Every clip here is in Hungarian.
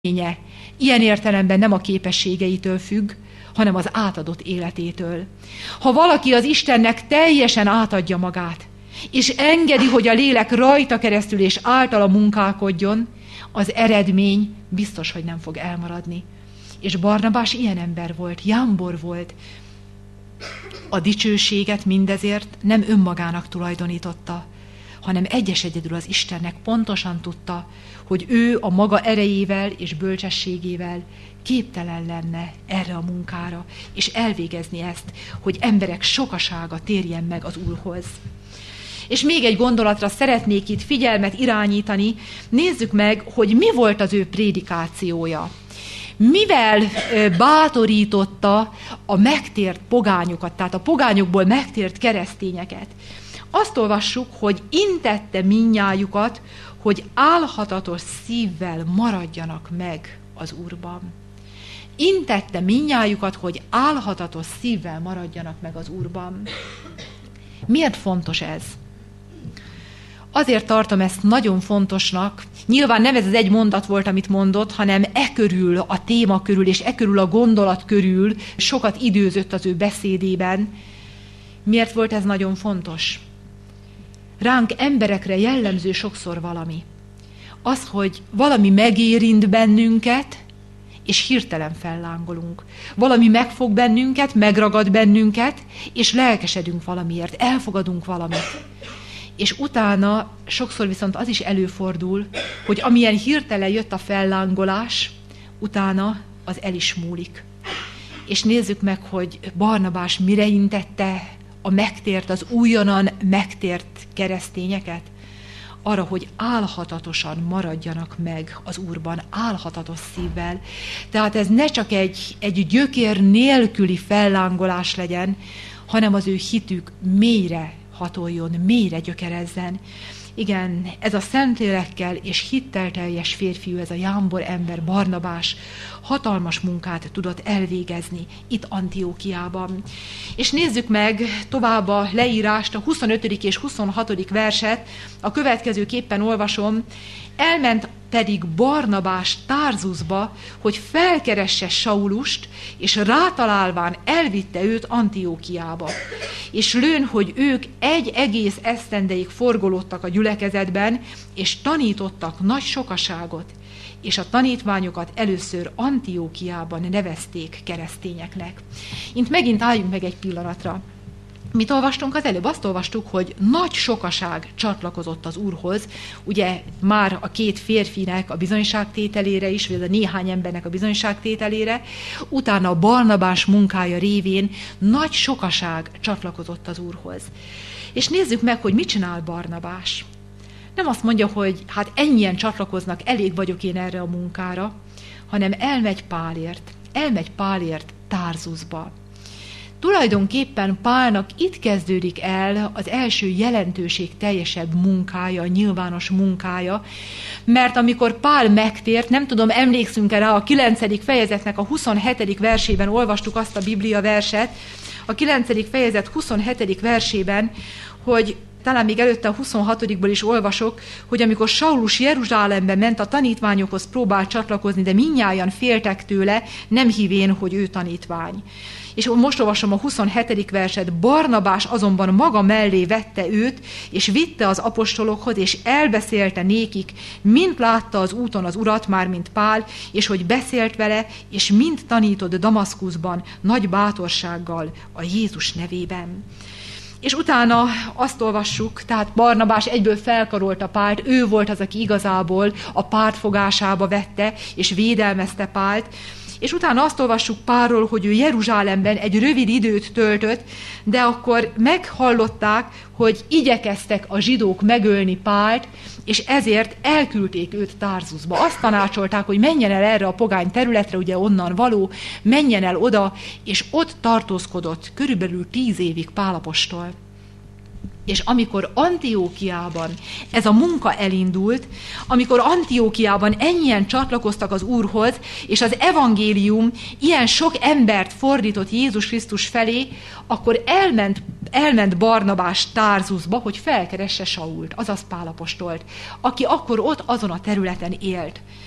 ilyen értelemben nem a képességeitől függ, hanem az átadott életétől. Ha valaki az Istennek teljesen átadja magát, és engedi, hogy a lélek rajta keresztül és általa munkálkodjon, az eredmény biztos, hogy nem fog elmaradni. És Barnabás ilyen ember volt, jámbor volt. A dicsőséget mindezért nem önmagának tulajdonította, hanem egyedül az Istennek. Pontosan tudta, hogy ő a maga erejével és bölcsességével képtelen lenne erre a munkára, és elvégezni ezt, hogy emberek sokasága térjen meg az Úrhoz. És még egy gondolatra szeretnék itt figyelmet irányítani. Nézzük meg, hogy mi volt az ő prédikációja. Mivel bátorította a megtért pogányokat, tehát a pogányokból megtért keresztényeket. Azt olvassuk, hogy intette mindnyájukat, hogy álhatatos szívvel maradjanak meg az Úrban. Intette mindnyájukat, hogy álhatatos szívvel maradjanak meg az Úrban. Miért fontos ez? Azért tartom ezt nagyon fontosnak. Nyilván nem ez az egy mondat volt, amit mondott, hanem körül, a téma körül és körül a gondolat körül sokat időzött az ő beszédében. Miért volt ez nagyon fontos? Ránk emberekre jellemző sokszor valami. Az, hogy valami megérint bennünket, és hirtelen fellángolunk. Valami megfog bennünket, megragad bennünket, és lelkesedünk valamiért, elfogadunk valamit. És utána sokszor viszont az is előfordul, hogy amilyen hirtelen jött a fellángolás, utána az el is múlik. És nézzük meg, hogy Barnabás mire intette a megtért, az újonnan megtért keresztényeket, arra, hogy álhatatosan maradjanak meg az Úrban, álhatatos szívvel. Tehát ez ne csak egy gyökér nélküli fellángolás legyen, hanem az ő hitük mélyre hatoljon, mélyre gyökerezzen. Igen, ez a Szentlélekkel és hittel teljes férfiú, ez a jámbor ember, Barnabás hatalmas munkát tudott elvégezni itt Antiókiában. És nézzük meg tovább a leírást, a 25. és 26. verset, a következőképpen olvasom. Elment pedig Barnabás Tárzusba, hogy felkeresse Saulust, és rátalálván elvitte őt Antiókiába. És lőn, hogy ők egy egész esztendeig forgolódtak a gyülekezetben, és tanítottak nagy sokaságot, és a tanítványokat először Antiókiában nevezték keresztényeknek. Itt megint álljunk meg egy pillanatra. Mit olvastunk az előbb? Azt olvastuk, hogy nagy sokaság csatlakozott az Úrhoz, ugye már a két férfinek a bizonyságtételére is, vagy a néhány embernek a bizonyságtételére, utána a Barnabás munkája révén nagy sokaság csatlakozott az Úrhoz. És nézzük meg, hogy mit csinál Barnabás. Nem azt mondja, hogy hát ennyien csatlakoznak, elég vagyok én erre a munkára, hanem elmegy Pálért Tárzusba. Tulajdonképpen Pálnak itt kezdődik el az első jelentőség teljesebb munkája, nyilvános munkája, mert amikor Pál megtért, nem tudom, emlékszünk rá, a 9. fejezetnek a 27. versében olvastuk azt a Biblia verset, a 9. fejezet 27. versében, hogy talán még előtte a 26-ból is olvasok, hogy amikor Saulus Jeruzsálembe ment, a tanítványokhoz próbált csatlakozni, de mindnyájan féltek tőle, nem hívén, hogy ő tanítvány. És most olvasom a 27. verset, Barnabás azonban maga mellé vette őt, és vitte az apostolokhoz, és elbeszélte nékik, mint látta az úton az Urat, már mint Pál, és hogy beszélt vele, és mint tanított Damaszkuszban nagy bátorsággal a Jézus nevében. És utána azt olvassuk, tehát Barnabás egyből felkarolta Pált, ő volt az, aki igazából a párt fogásába vette, és védelmezte Pált, és utána azt olvassuk Pálról, hogy ő Jeruzsálemben egy rövid időt töltött, de akkor meghallották, hogy igyekeztek a zsidók megölni Pált, és ezért elküldték őt Tárzusba. Azt tanácsolták, hogy menjen el erre a pogány területre, ugye onnan való, menjen el oda, és ott tartózkodott körülbelül 10 évig Pál apostol. És amikor Antiókiában ez a munka elindult, amikor Antiókiában ennyien csatlakoztak az Úrhoz, és az evangélium ilyen sok embert fordított Jézus Krisztus felé, akkor elment Barnabás Tárzusba, hogy felkeresse Sault, azaz Pál apostolt, aki akkor ott azon a területen élt.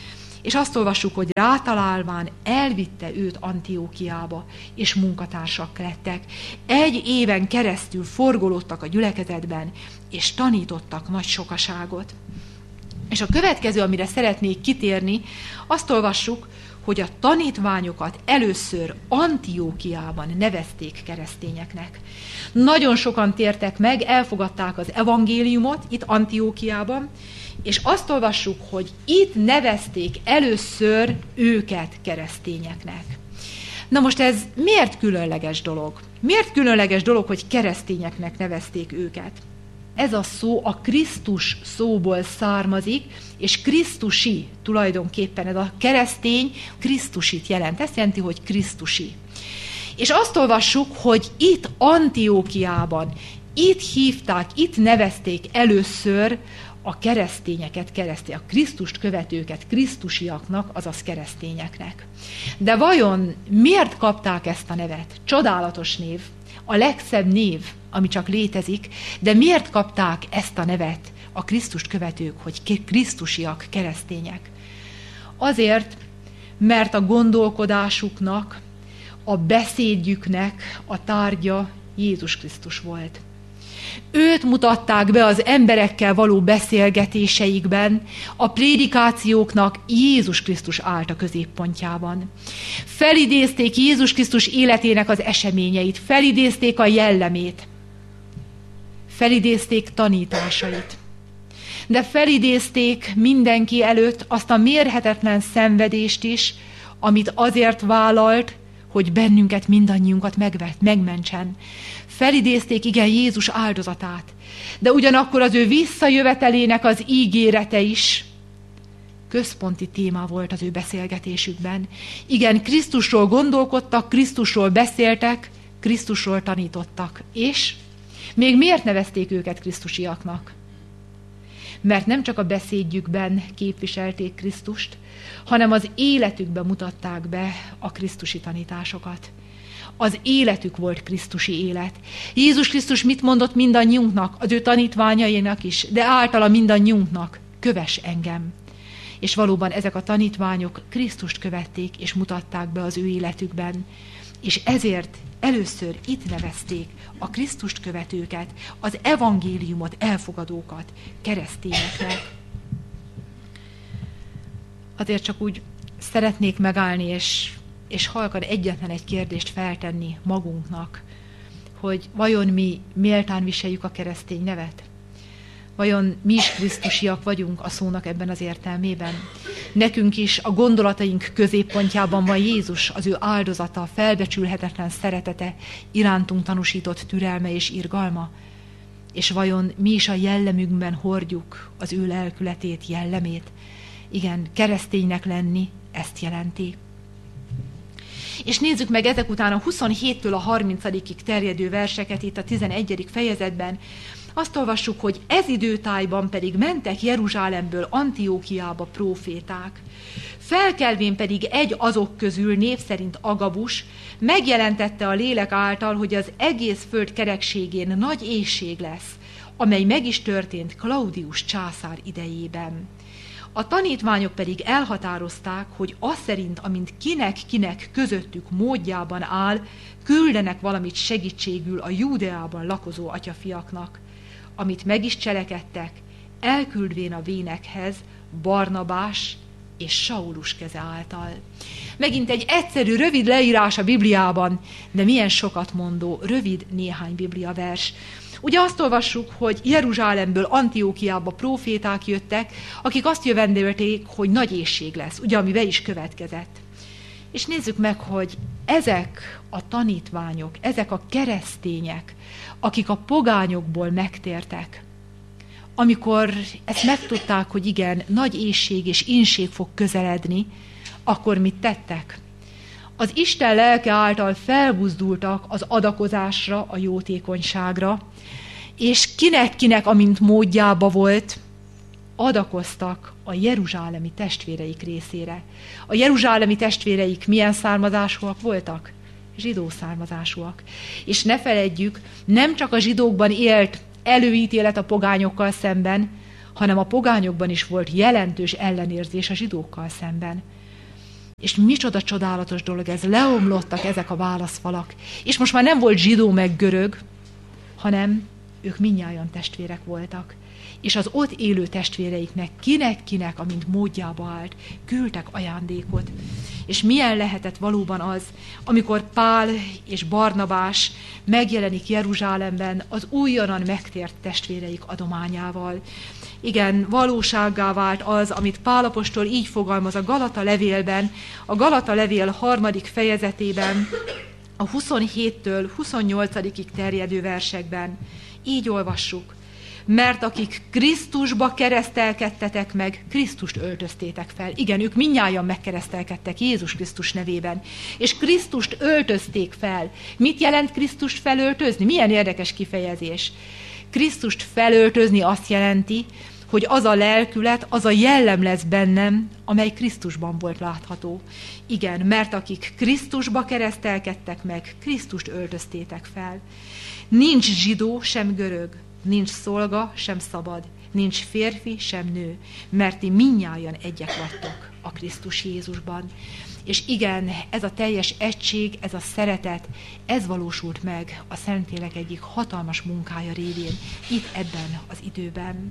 És azt olvassuk, hogy rátalálván elvitte őt Antiókiába, és munkatársak lettek. 1 éven keresztül forgolódtak a gyülekezetben, és tanítottak nagy sokaságot. És a következő, amire szeretnék kitérni, azt olvassuk, hogy a tanítványokat először Antiókiában nevezték keresztényeknek. Nagyon sokan tértek meg, elfogadták az evangéliumot itt Antiókiában, és azt olvassuk, hogy itt nevezték először őket keresztényeknek. Na most ez miért különleges dolog? Miért különleges dolog, hogy keresztényeknek nevezték őket? Ez a szó a Krisztus szóból származik, és krisztusi tulajdonképpen, ez a keresztény Krisztusit jelent. Ezt jelenti, hogy krisztusi. És azt olvassuk, hogy itt Antiókiában, itt hívták, itt nevezték először a keresztényeket, a Krisztust követőket krisztusiaknak, azaz keresztényeknek. De vajon miért kapták ezt a nevet? Csodálatos név, a legszebb név, ami csak létezik, de miért kapták ezt a nevet a Krisztust követők, hogy krisztusiak, keresztények? Azért, mert a gondolkodásuknak, a beszédjüknek a tárgya Jézus Krisztus volt. Őt mutatták be az emberekkel való beszélgetéseikben, a prédikációknak Jézus Krisztus állt a középpontjában. Felidézték Jézus Krisztus életének az eseményeit, felidézték a jellemét, felidézték tanításait. De felidézték mindenki előtt azt a mérhetetlen szenvedést is, amit azért vállalt, hogy bennünket, mindannyiunkat megmentsen. Felidézték, igen, Jézus áldozatát, de ugyanakkor az ő visszajövetelének az ígérete is központi téma volt az ő beszélgetésükben. Igen, Krisztusról gondolkodtak, Krisztusról beszéltek, Krisztusról tanítottak. És még miért nevezték őket krisztusiaknak? Mert nem csak a beszédjükben képviselték Krisztust, hanem az életükben mutatták be a krisztusi tanításokat. Az életük volt krisztusi élet. Jézus Krisztus mit mondott mindannyiunknak, az ő tanítványainak is, de általa mindannyiunknak? Kövess engem. És valóban ezek a tanítványok Krisztust követték, és mutatták be az ő életükben. És ezért először itt nevezték a Krisztust követőket, az evangéliumot elfogadókat keresztényeknek. Azért csak úgy szeretnék megállni, és halkan egyetlen egy kérdést feltenni magunknak, hogy vajon mi méltán viseljük a keresztény nevet? Vajon mi is krisztusiak vagyunk a szónak ebben az értelmében? Nekünk is a gondolataink középpontjában van Jézus, az ő áldozata, felbecsülhetetlen szeretete, irántunk tanúsított türelme és irgalma? És vajon mi is a jellemünkben hordjuk az ő lelkületét, jellemét? Igen, kereszténynek lenni ezt jelenti. És nézzük meg ezek után a 27-től a 30-ig terjedő verseket itt a 11. fejezetben. Azt olvassuk, hogy ez időtájban pedig mentek Jeruzsálemből Antiókiába próféták. Felkelvén pedig egy azok közül, név szerint Agabus, megjelentette a lélek által, hogy az egész föld kerekségén nagy éhség lesz, amely meg is történt Klaudius császár idejében. A tanítványok pedig elhatározták, hogy az szerint, amint kinek-kinek közöttük módjában áll, küldenek valamit segítségül a Júdeában lakozó atyafiaknak. Amit meg is cselekedtek, elküldvén a vénekhez Barnabás és Saulus keze által. Megint egy egyszerű, rövid leírás a Bibliában, de milyen sokat mondó, rövid néhány bibliavers. Ugye azt olvassuk, hogy Jeruzsálemből Antiókiába próféták jöttek, akik azt jövendölték, hogy nagy éhség lesz, ugye, ami be is következett. És nézzük meg, hogy ezek a tanítványok, ezek a keresztények, akik a pogányokból megtértek, amikor ezt megtudták, hogy igen, nagy éhség és inség fog közeledni, akkor mit tettek? Az Isten lelke által felbuzdultak az adakozásra, a jótékonyságra, és kinek-kinek, amint módjába volt, adakoztak a jeruzsálemi testvéreik részére. A jeruzsálemi testvéreik milyen származásúak voltak? Zsidó származásúak. És ne feledjük, nem csak a zsidókban élt előítélet a pogányokkal szemben, hanem a pogányokban is volt jelentős ellenérzés a zsidókkal szemben. És micsoda csodálatos dolog ez, leomlottak ezek a válaszfalak. És most már nem volt zsidó meg görög, hanem ők mindnyájan testvérek voltak. És az ott élő testvéreiknek kinek-kinek, amint módjába állt, küldtek ajándékot. És milyen lehetett valóban az, amikor Pál és Barnabás megjelenik Jeruzsálemben az újonnan megtért testvéreik adományával. Igen, valósággá vált az, amit Pál apostol így fogalmaz a Galata levélben, a Galata levél 3. fejezetében, a 27-től 28-ig terjedő versekben. Így olvassuk. Mert akik Krisztusba keresztelkedtetek meg, Krisztust öltöztétek fel. Igen, ők mindnyájan megkeresztelkedtek Jézus Krisztus nevében. És Krisztust öltözték fel. Mit jelent Krisztust felöltözni? Milyen érdekes kifejezés. Krisztust felöltözni azt jelenti, hogy az a lelkület, az a jellem lesz bennem, amely Krisztusban volt látható. Igen, mert akik Krisztusba keresztelkedtek meg, Krisztust öltöztétek fel. Nincs zsidó, sem görög, nincs szolga, sem szabad, nincs férfi, sem nő, mert ti mindnyájan egyek vagytok a Krisztus Jézusban. És igen, ez a teljes egység, ez a szeretet, ez valósult meg a Szentlélek egyik hatalmas munkája révén, itt ebben az időben.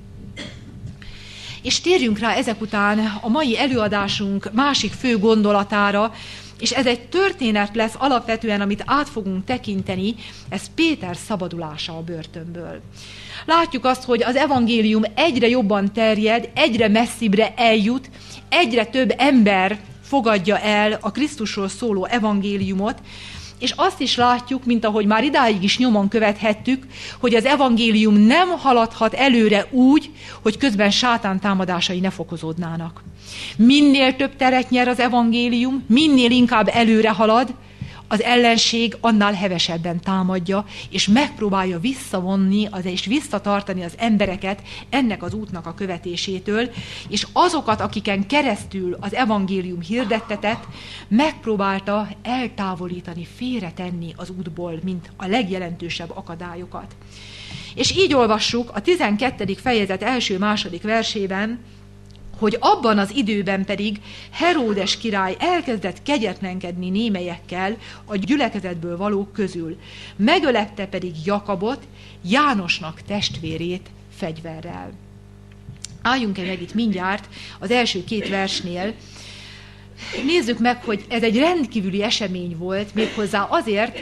És térjünk rá ezek után a mai előadásunk másik fő gondolatára, és ez egy történet lesz alapvetően, amit át fogunk tekinteni, ez Péter szabadulása a börtönből. Látjuk azt, hogy az evangélium egyre jobban terjed, egyre messzibbre eljut, egyre több ember fogadja el a Krisztusról szóló evangéliumot, és azt is látjuk, mint ahogy már idáig is nyomon követhettük, hogy az evangélium nem haladhat előre úgy, hogy közben sátán támadásai ne fokozódnának. Minél több teret nyer az evangélium, minél inkább előre halad, az ellenség annál hevesebben támadja, és megpróbálja visszavonni és visszatartani az embereket ennek az útnak a követésétől, és azokat, akiken keresztül az evangélium hirdettetett, megpróbálta eltávolítani, félretenni az útból, mint a legjelentősebb akadályokat. És így olvassuk a 12. fejezet első-második versében, hogy abban az időben pedig Heródes király elkezdett kegyetlenkedni némelyekkel a gyülekezetből valók közül. Megölepte pedig Jakabot, Jánosnak testvérét fegyverrel. Álljunk el meg itt mindjárt az első 2 versnél. Nézzük meg, hogy ez egy rendkívüli esemény volt, méghozzá azért,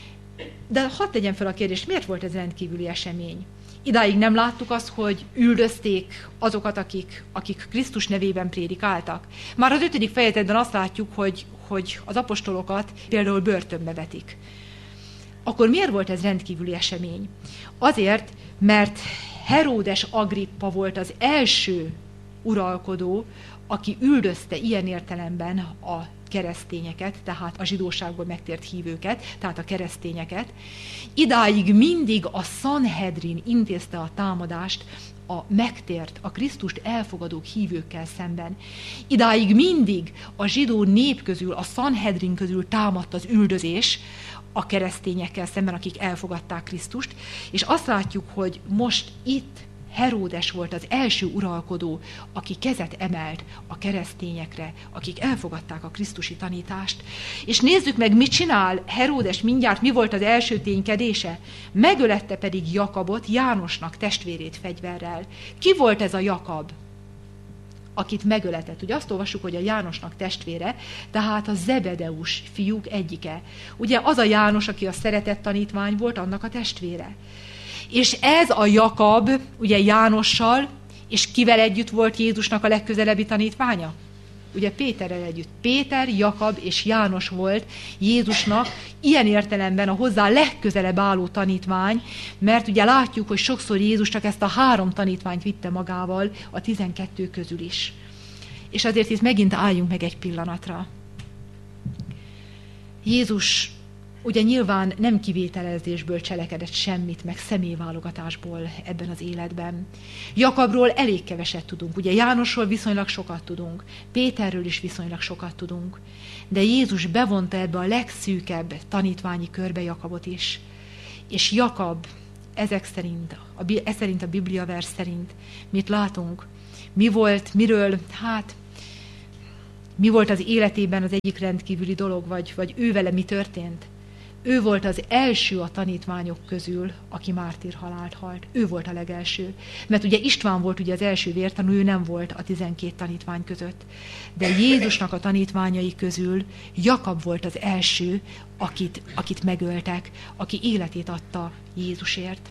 de hadd tegyem fel a kérdést, miért volt ez rendkívüli esemény? Idáig nem láttuk azt, hogy üldözték azokat, akik Krisztus nevében prédikáltak. Már az 5. fejezetben azt látjuk, hogy az apostolokat például börtönbe vetik. Akkor miért volt ez rendkívüli esemény? Azért, mert Heródes Agrippa volt az első uralkodó, aki üldözte ilyen értelemben a keresztényeket, tehát a zsidóságból megtért hívőket, tehát a keresztényeket. Idáig mindig a Sanhedrin intézte a támadást a megtért, a Krisztust elfogadók hívőkkel szemben. Idáig mindig a zsidó nép közül, a Sanhedrin közül támadt az üldözés a keresztényekkel szemben, akik elfogadták Krisztust, és azt látjuk, hogy most itt Heródes volt az első uralkodó, aki kezet emelt a keresztényekre, akik elfogadták a krisztusi tanítást. És nézzük meg, mit csinál Heródes mindjárt, mi volt az első ténykedése? Megölette pedig Jakabot, Jánosnak testvérét fegyverrel. Ki volt ez a Jakab, akit megöletett? Ugye azt olvassuk, hogy a Jánosnak testvére, tehát a Zebedeus fiúk egyike. Ugye az a János, aki a szeretett tanítvány volt, annak a testvére. És ez a Jakab, ugye Jánossal, és kivel együtt volt Jézusnak a legközelebbi tanítványa? Ugye Péterrel együtt. Péter, Jakab és János volt Jézusnak ilyen értelemben a hozzá legközelebb álló tanítvány, mert ugye látjuk, hogy sokszor Jézus csak ezt a 3 tanítványt vitte magával a 12 közül is. És azért itt megint álljunk meg egy pillanatra. Jézus ugye nyilván nem kivételezésből cselekedett semmit, meg személyválogatásból ebben az életben. Jakabról elég keveset tudunk, ugye Jánosról viszonylag sokat tudunk, Péterről is viszonylag sokat tudunk, de Jézus bevonta ebbe a legszűkebb tanítványi körbe Jakabot is. És Jakab ez szerint a Biblia vers szerint mit látunk? Mi volt, miről, mi volt az életében az egyik rendkívüli dolog, vagy ő vele mi történt? Ő volt az első a tanítványok közül, aki mártírhalált halt. Ő volt a legelső. Mert ugye István volt ugye az első vértanú, ő nem volt a 12 tanítvány között. De Jézusnak a tanítványai közül Jakab volt az első, akit megöltek, aki életét adta Jézusért.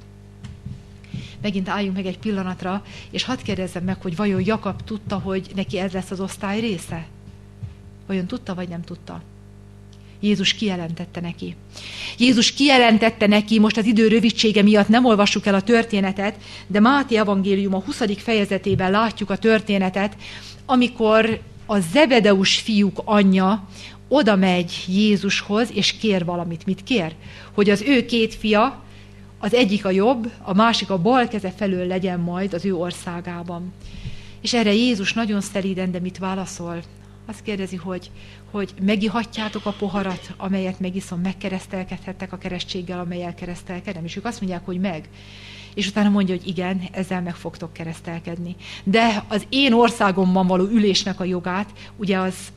Megint álljunk meg egy pillanatra, és hadd kérdezzem meg, hogy vajon Jakab tudta, hogy neki ez lesz az osztály része? Vajon tudta, vagy nem tudta? Jézus kijelentette neki. Jézus kijelentette neki, most az idő rövidsége miatt nem olvassuk el a történetet, de Máté evangélium a 20. fejezetében látjuk a történetet, amikor a Zebedeus fiúk anyja oda megy Jézushoz, és kér valamit. Mit kér? Hogy az ő két fia, az egyik a jobb, a másik a bal keze felől legyen majd az ő országában. És erre Jézus nagyon szelíden, de mit válaszol? Azt kérdezi, hogy megihatjátok a poharat, amelyet megiszom, megkeresztelkedhettek a keresztséggel, amelyel keresztelkedem. És ők azt mondják, hogy meg. És utána mondja, hogy igen, ezzel meg fogtok keresztelkedni. De az én országomban való ülésnek a jogát, ugye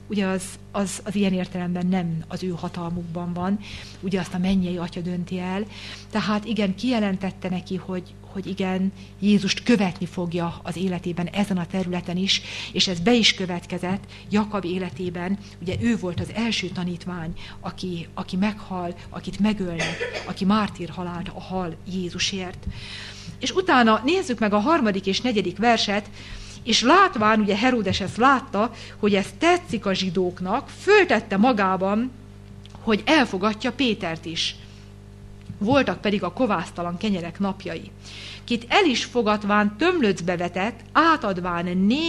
az ilyen értelemben nem az ő hatalmukban van, ugye azt a mennyei atya dönti el. Tehát igen, kijelentette neki, hogy igen, Jézust követni fogja az életében ezen a területen is, és ez be is következett Jakab életében. Ugye ő volt az első tanítvány, aki meghal, akit megölnek, aki mártírhalált hal Jézusért. És utána nézzük meg a 3. és 4. verset, és látván, ugye Heródes ezt látta, hogy ez tetszik a zsidóknak, föltette magában, hogy elfogadja Pétert is. Voltak pedig a kovásztalan kenyerek napjai. Kit el is fogadván tömlöcbe vetett, átadván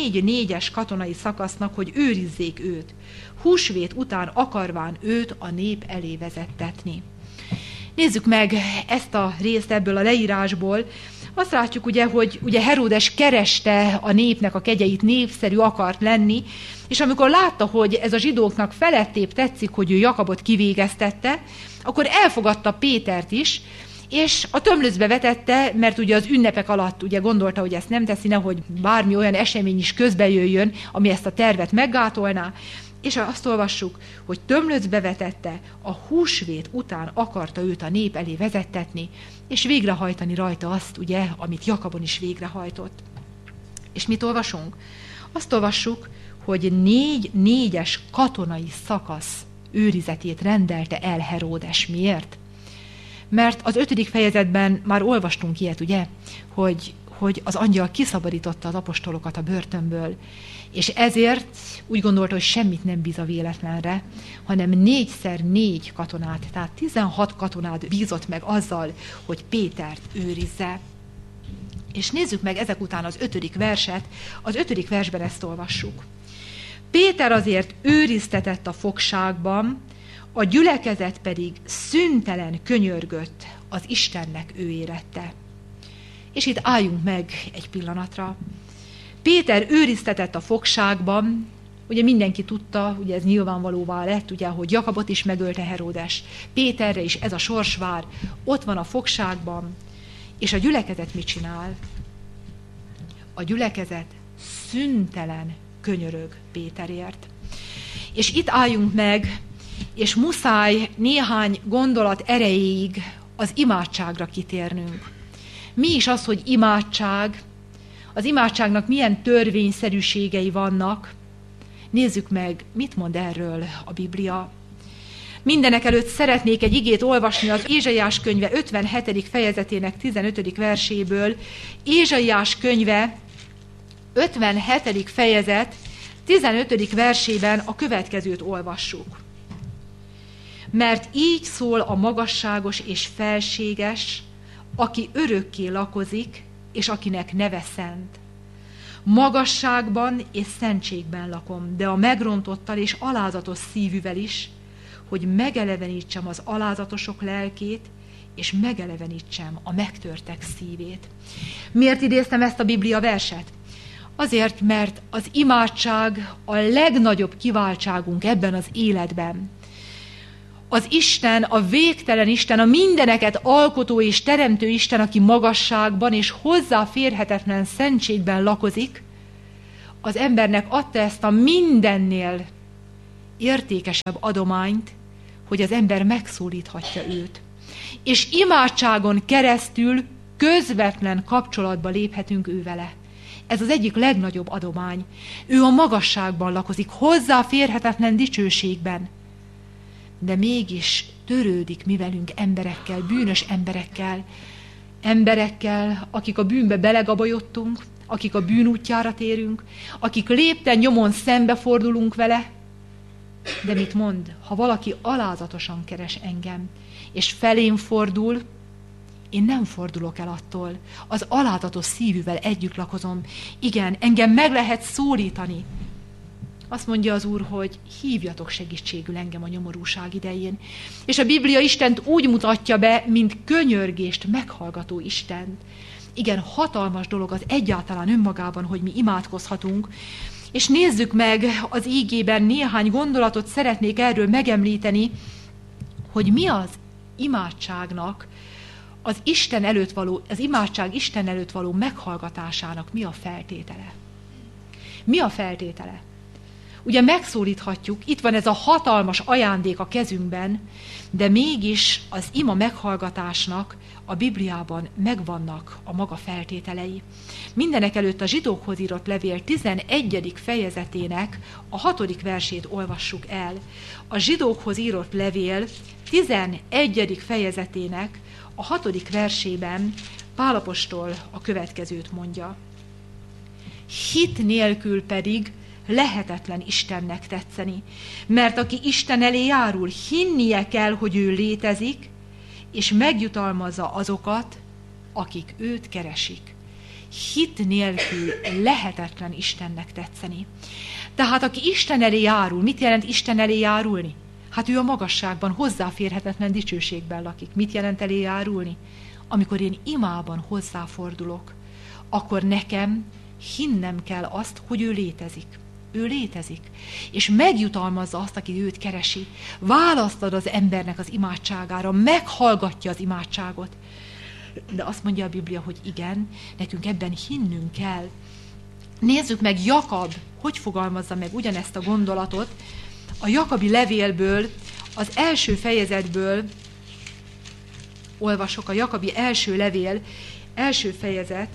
4 katonai szakasznak, hogy őrizzék őt. Húsvét után akarván őt a nép elé vezettetni. Nézzük meg ezt a részt ebből a leírásból. Azt látjuk ugye, hogy ugye Heródes kereste a népnek a kegyeit, népszerű akart lenni, és amikor látta, hogy ez a zsidóknak felettébb tetszik, hogy ő Jakabot kivégeztette, akkor elfogadta Pétert is, és a tömlöcbe vetette, mert ugye az ünnepek alatt ugye gondolta, hogy ezt nem teszi, nehogy bármi olyan esemény is közbejöjjön, ami ezt a tervet meggátolná, és azt olvassuk, hogy tömlöcbe vetette, a húsvét után akarta őt a nép elé vezettetni, és végrehajtani rajta azt, ugye, amit Jakabon is végrehajtott. És mit olvasunk? Azt olvassuk, hogy 4 katonai szakasz őrizetét rendelte el Heródes. Miért? Mert az 5. fejezetben már olvastunk ilyet, ugye, hogy az angyal kiszabadította az apostolokat a börtönből, és ezért úgy gondolta, hogy semmit nem bíz a véletlenre, hanem 4x4 katonát, tehát 16 katonát bízott meg azzal, hogy Pétert őrizze. És nézzük meg ezek után az 5. verset. Az 5. versben ezt olvassuk. Péter azért őriztetett a fogságban, a gyülekezet pedig szüntelen könyörgött az Istennek ő érette. És itt álljunk meg egy pillanatra. Péter őriztetett a fogságban, ugye mindenki tudta, ugye ez nyilvánvalóvá lett, ugye, hogy Jakabot is megölte Heródes, Péterre is ez a sors vár, ott van a fogságban, és a gyülekezet mit csinál? A gyülekezet szüntelen könyörög Péterért. És itt álljunk meg, és muszáj néhány gondolat erejéig az imádságra kitérnünk. Mi is az, hogy imádság? Az imádságnak milyen törvényszerűségei vannak? Nézzük meg, mit mond erről a Biblia. Mindenek előtt szeretnék egy igét olvasni az Ézsaiás könyve 57. fejezetének 15. verséből. Ézsaiás könyve 57. fejezet 15. versében a következőt olvassuk. Mert így szól a magasságos és felséges, aki örökké lakozik, és akinek neve szent. Magasságban és szentségben lakom, de a megrontottal és alázatos szívűvel is, hogy megelevenítsem az alázatosok lelkét, és megelevenítsem a megtörtek szívét. Miért idéztem ezt a Biblia verset? Azért, mert az imádság a legnagyobb kiváltságunk ebben az életben. Az Isten, a végtelen Isten, a mindeneket alkotó és teremtő Isten, aki magasságban és hozzáférhetetlen szentségben lakozik, az embernek adta ezt a mindennél értékesebb adományt, hogy az ember megszólíthatja őt. És imádságon keresztül közvetlen kapcsolatba léphetünk ő vele. Ez az egyik legnagyobb adomány. Ő a magasságban lakozik, hozzáférhetetlen dicsőségben. De mégis törődik mi velünk emberekkel, bűnös emberekkel, akik a bűnbe belegabajodtunk, akik a bűn útjára térünk, akik lépten nyomon szembefordulunk vele. De mit mond? Ha valaki alázatosan keres engem, és felém fordul, én nem fordulok el attól. Az alázatos szívűvel együtt lakozom. Igen, engem meg lehet szólítani. Azt mondja az Úr, hogy hívjatok segítségül engem a nyomorúság idején. És a Biblia Istent úgy mutatja be, mint könyörgést meghallgató Istent. Igen, hatalmas dolog az egyáltalán önmagában, hogy mi imádkozhatunk. És nézzük meg az ígében néhány gondolatot szeretnék erről megemlíteni, hogy mi az imádságnak, az imádság Isten előtt való meghallgatásának mi a feltétele. Mi a feltétele? Ugye megszólíthatjuk, itt van ez a hatalmas ajándék a kezünkben, de mégis az ima meghallgatásnak a Bibliában megvannak a maga feltételei. Mindenekelőtt a Zsidókhoz írott levél 11. fejezetének a 6. versét olvassuk el. A Zsidókhoz írott levél 11. fejezetének a 6. versében Pál apostol a következőt mondja. Hit nélkül pedig lehetetlen Istennek tetszeni, mert aki Isten elé járul, hinnie kell, hogy ő létezik, és megjutalmazza azokat, akik őt keresik. Hit nélkül lehetetlen Istennek tetszeni. Tehát aki Isten elé járul, mit jelent Isten elé járulni? Hát ő a magasságban, hozzáférhetetlen dicsőségben lakik. Mit jelent elé járulni? Amikor én imában hozzáfordulok, akkor nekem hinnem kell azt, hogy ő létezik. Ő létezik, és megjutalmazza azt, aki őt keresi. Választ ad az embernek az imádságára, meghallgatja az imádságot. De azt mondja a Biblia, hogy igen, nekünk ebben hinnünk kell. Nézzük meg Jakab, hogy fogalmazza meg ugyanezt a gondolatot. A Jakabi levélből, az első fejezetből olvasok, a Jakabi első levél, első fejezet,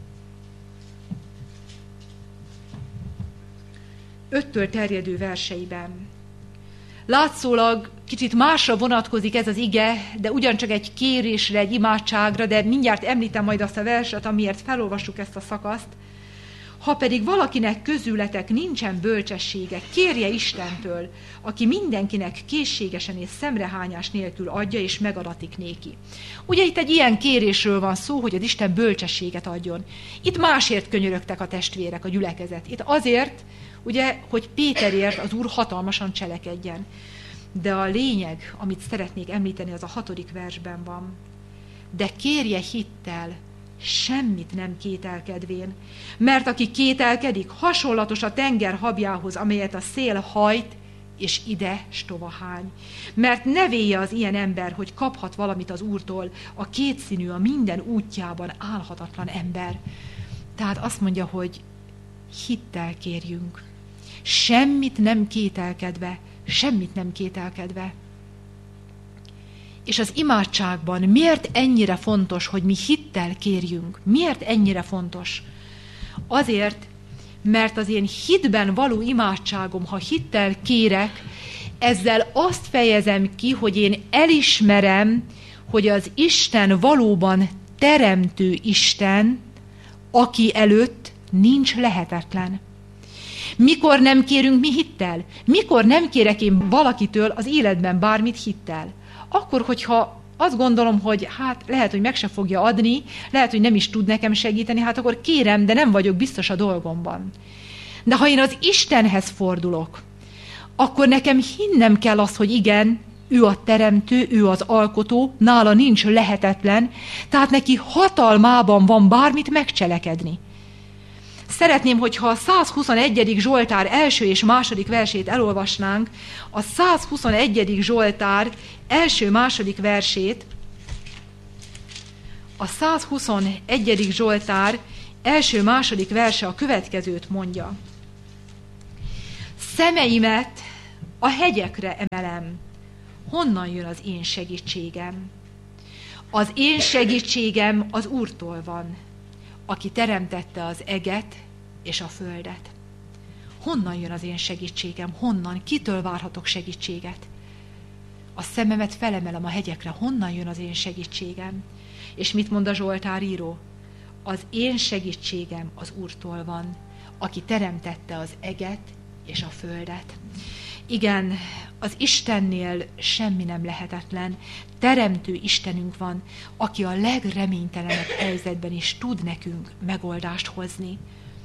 5-től terjedő verseiben. Látszólag kicsit másra vonatkozik ez az ige, de ugyancsak egy kérésre, egy imádságra, de mindjárt említem majd azt a verset, amiért felolvassuk ezt a szakaszt. Ha pedig valakinek közületek nincsen bölcsessége, kérje Istentől, aki mindenkinek készségesen és szemrehányás nélkül adja, és megadatik néki. Ugye itt egy ilyen kérésről van szó, hogy az Isten bölcsességet adjon. Itt másért könyörögtek a testvérek, a gyülekezet. Itt azért, ugye, hogy Péterért az Úr hatalmasan cselekedjen. De a lényeg, amit szeretnék említeni, az a 6. versben van. De kérje hittel, semmit nem kételkedvén, mert aki kételkedik, hasonlatos a tenger habjához, amelyet a szél hajt, és ide stovahány. Mert ne vélje az ilyen ember, hogy kaphat valamit az Úrtól, a kétszínű, a minden útjában állhatatlan ember. Tehát azt mondja, hogy hittel kérjünk. Semmit nem kételkedve, semmit nem kételkedve. És az imádságban miért ennyire fontos, hogy mi hittel kérjünk? Miért ennyire fontos? Azért, mert az én hitben való imádságom, ha hittel kérek, ezzel azt fejezem ki, hogy én elismerem, hogy az Isten valóban teremtő Isten, aki előtt nincs lehetetlen. Mikor nem kérünk mi hittel? Mikor nem kérek én valakitől az életben bármit hittel? Akkor, hogyha azt gondolom, hogy hát lehet, hogy meg se fogja adni, lehet, hogy nem is tud nekem segíteni, hát akkor kérem, de nem vagyok biztos a dolgomban. De ha én az Istenhez fordulok, akkor nekem hinnem kell azt, hogy igen, ő a teremtő, ő az alkotó, nála nincs lehetetlen, tehát neki hatalmában van bármit megcselekedni. Szeretném, hogyha a 121. Zsoltár első és második versét elolvasnánk, a 121. Zsoltár első-második versét, a 121. Zsoltár első-második verse a következőt mondja. Szemeimet a hegyekre emelem, honnan jön az én segítségem? Az én segítségem az Úrtól van, aki teremtette az eget és a földet. Honnan jön az én segítségem? Honnan? Kitől várhatok segítséget? A szememet felemelem a hegyekre, honnan jön az én segítségem? És mit mond a Zsoltáríró? Az én segítségem az Úrtól van, aki teremtette az eget és a földet. Igen, az Istennél semmi nem lehetetlen. Teremtő Istenünk van, aki a legreménytelenebb helyzetben is tud nekünk megoldást hozni.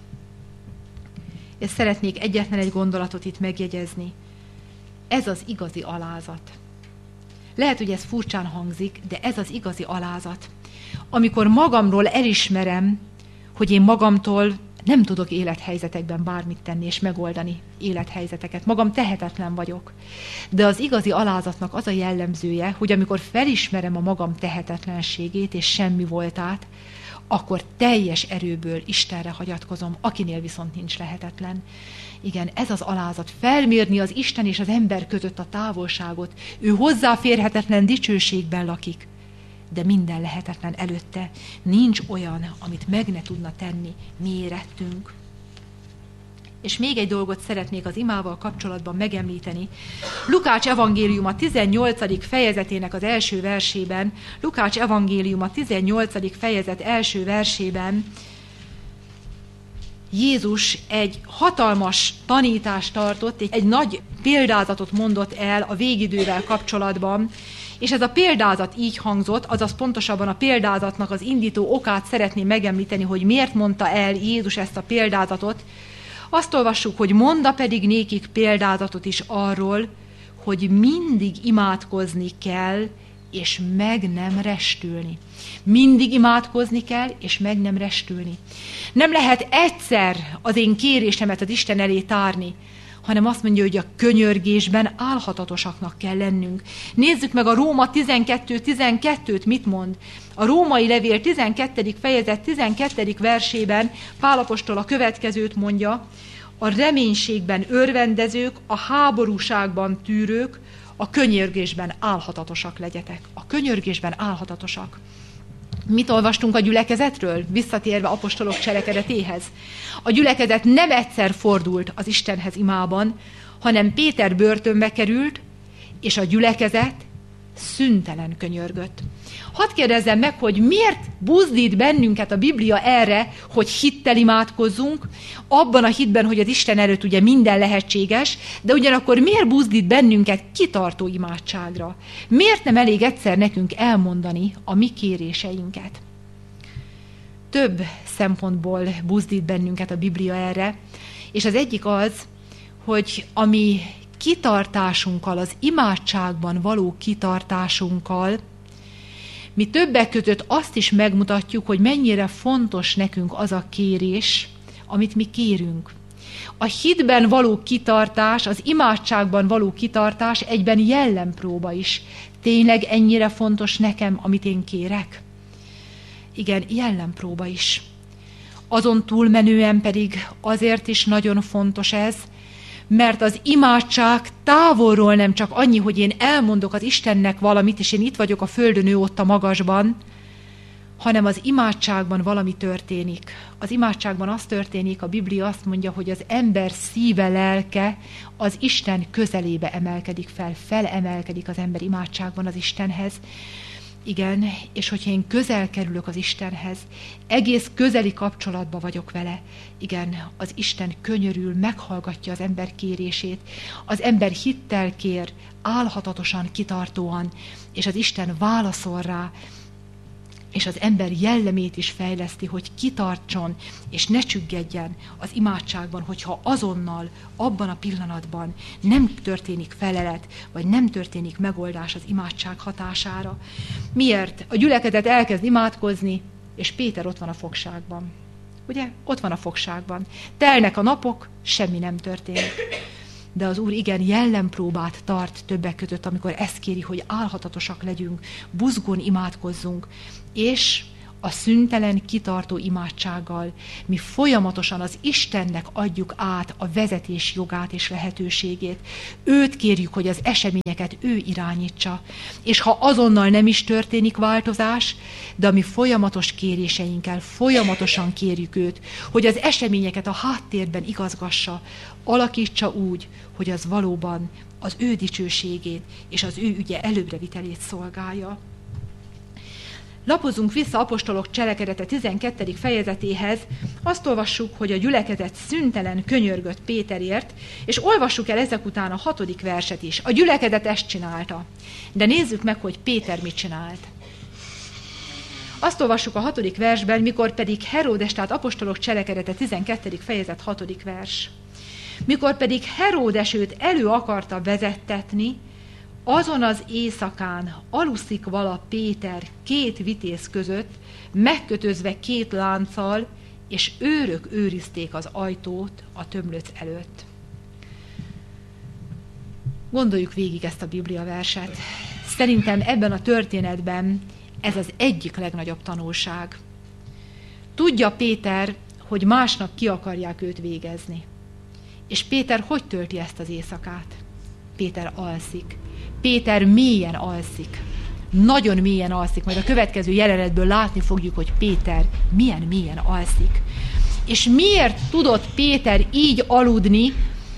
És szeretnék egyetlen egy gondolatot itt megjegyezni. Ez az igazi alázat. Lehet, hogy ez furcsán hangzik, de ez az igazi alázat. Amikor magamról elismerem, hogy én magamtól nem tudok élethelyzetekben bármit tenni és megoldani élethelyzeteket. Magam tehetetlen vagyok. De az igazi alázatnak az a jellemzője, hogy amikor felismerem a magam tehetetlenségét és semmi voltát, akkor teljes erőből Istenre hagyatkozom, akinél viszont nincs lehetetlen. Igen, ez az alázat. Felmérni az Isten és az ember között a távolságot. Ő hozzáférhetetlen dicsőségben lakik, de minden lehetetlen előtte. Nincs olyan, amit meg ne tudna tenni mi érettünk. És még egy dolgot szeretnék az imával kapcsolatban megemlíteni. Lukács evangéliuma 18. fejezetének az első versében, Lukács evangéliuma 18. fejezet első versében Jézus egy hatalmas tanítást tartott, egy nagy példázatot mondott el a végidővel kapcsolatban, és ez a példázat így hangzott, azaz pontosabban a példázatnak az indító okát szeretném megemlíteni, hogy miért mondta el Jézus ezt a példázatot. Azt olvassuk, hogy monda pedig nékik példázatot is arról, hogy mindig imádkozni kell, és meg nem restülni. Mindig imádkozni kell, és meg nem restülni. Nem lehet egyszer az én kérésemet az Isten elé tárni, hanem azt mondja, hogy a könyörgésben álhatatosaknak kell lennünk. Nézzük meg a Róma 12:12-t mit mond. A Római levél 12. fejezet 12. versében Pál apostol a következőt mondja: a reménységben örvendezők, a háborúságban tűrők, a könyörgésben álhatatosak legyetek. A könyörgésben álhatatosak. Mit olvastunk a gyülekezetről, visszatérve apostolok cselekedetéhez? A gyülekezet nem egyszer fordult az Istenhez imában, hanem Péter börtönbe került, és a gyülekezet szüntelen könyörgött. Hadd kérdezzem meg, hogy miért buzdít bennünket a Biblia erre, hogy hittel imádkozzunk, abban a hitben, hogy az Isten előtt ugye minden lehetséges, de ugyanakkor miért buzdít bennünket kitartó imádságra? Miért nem elég egyszer nekünk elmondani a mi kéréseinket? Több szempontból buzdít bennünket a Biblia erre, és az egyik az, hogy a mi kitartásunkkal, az imádságban való kitartásunkkal mi többek között azt is megmutatjuk, hogy mennyire fontos nekünk az a kérés, amit mi kérünk. A hitben való kitartás, az imádságban való kitartás egyben jellempróba is. Tényleg ennyire fontos nekem, amit én kérek? Igen, jellempróba is. Azon túlmenően pedig azért is nagyon fontos ez, mert az imádság távolról nem csak annyi, hogy én elmondok az Istennek valamit, és én itt vagyok a földön, ő ott a magasban, hanem az imádságban valami történik. Az imádságban az történik, a Biblia azt mondja, hogy az ember szíve, lelke az Isten közelébe emelkedik fel, felemelkedik az ember imádságban az Istenhez. Igen, és hogyha én közel kerülök az Istenhez, egész közeli kapcsolatban vagyok vele, igen, az Isten könyörül, meghallgatja az ember kérését, az ember hittel kér, álhatatosan, kitartóan, és az Isten válaszol rá, és az ember jellemét is fejleszti, hogy kitartson, és ne csüggedjen az imádságban, hogyha azonnal, abban a pillanatban nem történik felelet, vagy nem történik megoldás az imádság hatására. Miért? A gyülekezet elkezd imádkozni, és Péter ott van a fogságban. Ugye? Ott van a fogságban. Telnek a napok, semmi nem történik. De az Úr igen jellenpróbát tart többek között, amikor ezt kéri, hogy álhatatosak legyünk, buzgón imádkozzunk, és a szüntelen, kitartó imádsággal mi folyamatosan az Istennek adjuk át a vezetés jogát és lehetőségét. Őt kérjük, hogy az eseményeket ő irányítsa. És ha azonnal nem is történik változás, de a mi folyamatos kéréseinkkel folyamatosan kérjük őt, hogy az eseményeket a háttérben igazgassa, alakítsa úgy, hogy az valóban az ő dicsőségét és az ő ügye előbrevitelét szolgálja. Lapozzunk vissza apostolok cselekedete 12. fejezetéhez, azt olvassuk, hogy a gyülekezet szüntelen könyörgött Péterért, és olvassuk el ezek után a 6. verset is. A gyülekezet ezt csinálta. De nézzük meg, hogy Péter mit csinált. Azt olvassuk a 6. versben, mikor pedig Heródes, tehát apostolok cselekedete 12. fejezet 6. vers. Mikor pedig Heródes őt elő akarta vezettetni, azon az éjszakán aluszik vala Péter 2 vitéz között, megkötözve 2 lánccal, és őrök őrizték az ajtót a tömlöc előtt. Gondoljuk végig ezt a Biblia verset. Szerintem ebben a történetben ez az egyik legnagyobb tanulság. Tudja Péter, hogy másnap ki akarják őt végezni. És Péter hogy tölti ezt az éjszakát? Péter alszik. Péter mélyen alszik. Nagyon mélyen alszik. Majd a következő jelenetből látni fogjuk, hogy Péter milyen mélyen alszik. És miért tudott Péter így aludni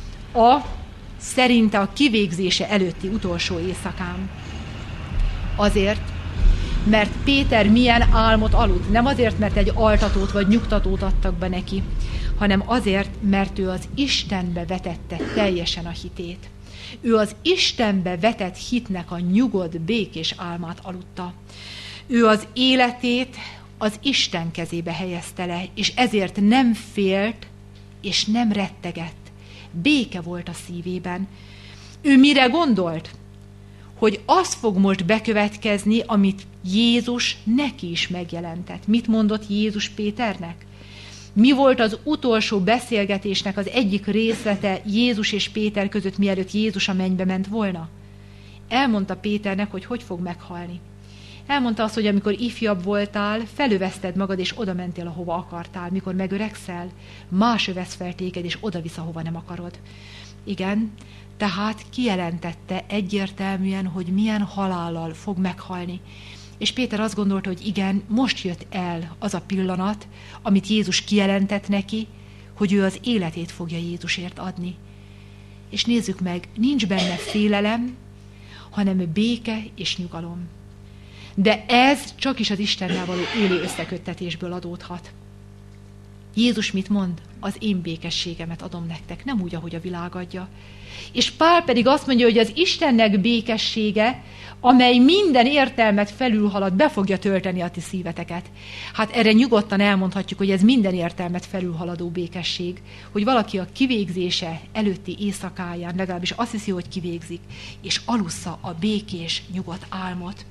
szerinte a kivégzése előtti utolsó éjszakán? Azért, mert Péter milyen álmot aludt. Nem azért, mert egy altatót vagy nyugtatót adtak be neki, hanem azért, mert ő az Istenbe vetette teljesen a hitét. Ő az Istenbe vetett hitnek a nyugodt, békés álmát aludta. Ő az életét az Isten kezébe helyezte le, és ezért nem félt, és nem rettegett. Béke volt a szívében. Ő mire gondolt? Hogy az fog most bekövetkezni, amit Jézus neki is megjelentett. Mit mondott Jézus Péternek? Mi volt az utolsó beszélgetésnek az egyik részlete Jézus és Péter között, mielőtt Jézus a mennybe ment volna? Elmondta Péternek, hogy fog meghalni. Elmondta azt, hogy amikor ifjabb voltál, felövezted magad, és oda mentél, ahova akartál. Mikor megöregszel, más övesz fel téged, és oda visz, ahova nem akarod. Igen, tehát kijelentette egyértelműen, hogy milyen halállal fog meghalni. És Péter azt gondolta, hogy igen, most jött el az a pillanat, amit Jézus kijelentett neki, hogy ő az életét fogja Jézusért adni. És nézzük meg, nincs benne félelem, hanem béke és nyugalom. De ez csak is az Istennel való élő összeköttetésből adódhat. Jézus mit mond? Az én békességemet adom nektek, nem úgy, ahogy a világ adja. És Pál pedig azt mondja, hogy az Istennek békessége, amely minden értelmet felülhalad, be fogja tölteni a ti szíveteket. Hát erre nyugodtan elmondhatjuk, hogy ez minden értelmet felülhaladó békesség, hogy valaki a kivégzése előtti éjszakáján legalábbis azt hiszi, hogy kivégzik, és alussza a békés, nyugodt álmot.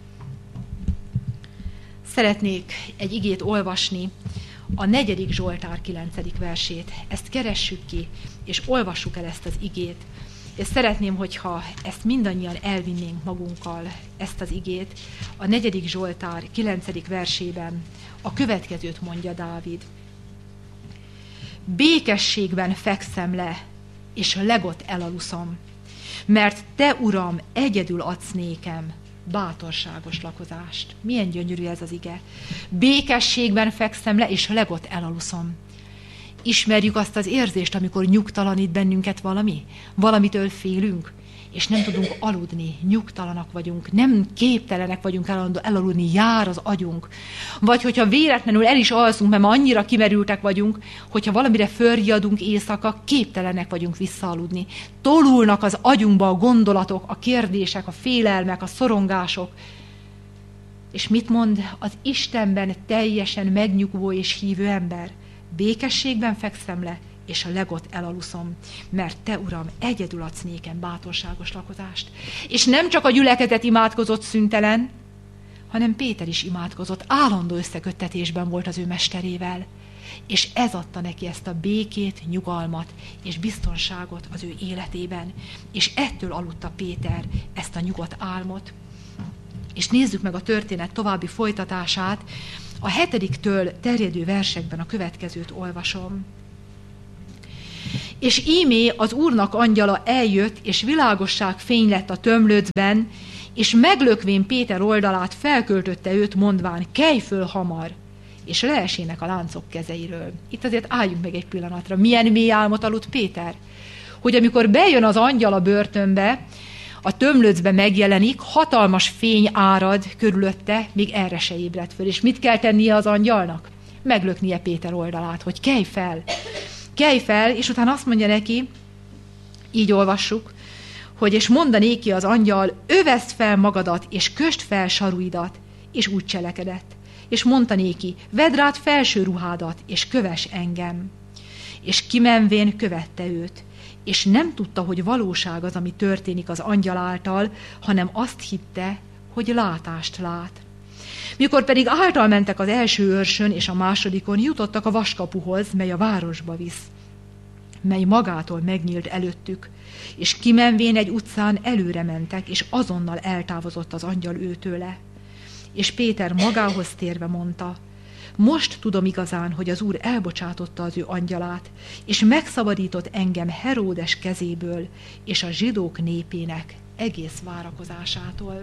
Szeretnék egy igét olvasni, a 4. Zsoltár 9. versét. Ezt keressük ki, és olvassuk el ezt az igét. És szeretném, hogyha ezt mindannyian elvinnénk magunkkal, ezt az igét. A 4. Zsoltár 9. versében a következőt mondja Dávid. Békességben fekszem le, és legot elaluszom, mert te, Uram, egyedül adsz nékem bátorságos lakozást. Milyen gyönyörű ez az ige. Békességben fekszem le, és legot elaluszom. Ismerjük azt az érzést, amikor nyugtalanít bennünket valami? Valamitől félünk, és nem tudunk aludni, nyugtalanak vagyunk, nem képtelenek vagyunk elaludni, jár az agyunk. Vagy hogyha véletlenül el is alszunk, mert annyira kimerültek vagyunk, hogyha valamire fölriadunk éjszaka, képtelenek vagyunk visszaaludni. Tolulnak az agyunkba a gondolatok, a kérdések, a félelmek, a szorongások. És mit mond az Istenben teljesen megnyugvó és hívő ember? Békességben fekszem le, és a legot elaluszom, mert te, Uram, egyedül adsz nékem bátorságos lakozást. És nem csak a gyülekezet imádkozott szüntelen, hanem Péter is imádkozott, állandó összeköttetésben volt az ő mesterével. és ez adta neki ezt a békét, nyugalmat és biztonságot az ő életében. És ettől aludta Péter ezt a nyugodt álmot. És nézzük meg a történet további folytatását. A 7-től terjedő versekben a következőt olvasom. És ímé az Úrnak angyala eljött, és világosság fény lett a tömlöcben, és meglökvén Péter oldalát felköltötte őt, mondván, kelj föl hamar, és leesének a láncok kezeiről. Itt azért álljunk meg egy pillanatra. Milyen mély álmot aludt Péter? Hogy amikor bejön az angyal a börtönbe, a tömlöcbe megjelenik, hatalmas fény árad körülötte, még erre se ébredt föl. És mit kell tennie az angyalnak? Meglöknie Péter oldalát, hogy kelj fel. Kelj fel, és utána azt mondja neki, így olvassuk, hogy és mondanék ki az angyal, öveszd fel magadat, és kösd fel saruidat, és úgy cselekedett. És mondta néki, vedd rád felső ruhádat, és kövess engem. És kimenvén követte őt. És nem tudta, hogy valóság az, ami történik az angyal által, hanem azt hitte, hogy látást lát. Mikor pedig által mentek az első őrsön és a másodikon, jutottak a vaskapuhoz, mely a városba visz, mely magától megnyílt előttük, és kimenvén egy utcán előre mentek, és azonnal eltávozott az angyal őtőle. És Péter magához térve mondta, most tudom igazán, hogy az Úr elbocsátotta az ő angyalát, és megszabadított engem Heródes kezéből, és a zsidók népének egész várakozásától.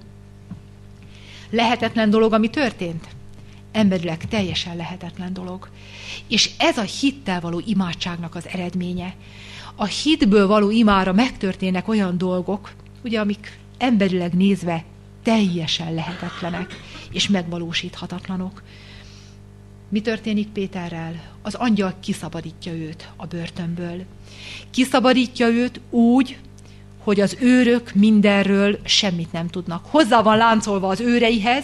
Lehetetlen dolog, ami történt? Emberileg teljesen lehetetlen dolog. És ez a hittel való imádságnak az eredménye. A hitből való imára megtörténnek olyan dolgok, ugye, amik emberileg nézve teljesen lehetetlenek, és megvalósíthatatlanok. Mi történik Péterrel? Az angyal kiszabadítja őt a börtönből. Kiszabadítja őt úgy, hogy az őrök mindenről semmit nem tudnak. Hozzá van láncolva az őreihez,